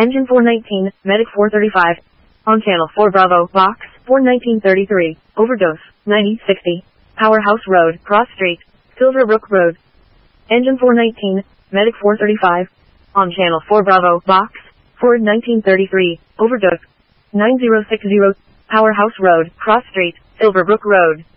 Engine 419, Medic 435. On channel 4 Bravo, box 41933, overdose, 9060. Powerhouse Road, Cross Street, Silverbrook Road. Engine 419, Medic 435. On channel 4 Bravo, box 41933, overdose, 9060. Powerhouse Road, Cross Street, Silverbrook Road.